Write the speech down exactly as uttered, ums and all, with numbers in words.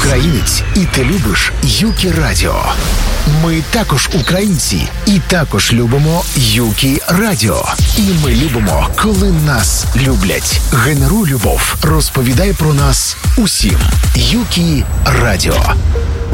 українець і ти любиш Юкі Радіо. Ми також українці і також любимо Юкі Радіо. І ми любимо, коли нас люблять. Генеруй любов. Розповідай про нас усім. Юкі Радіо.